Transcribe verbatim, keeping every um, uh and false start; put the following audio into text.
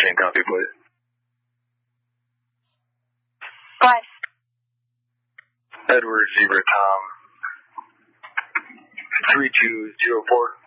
Same copy, please. Five. Edward Zebra Tom. three two zero four.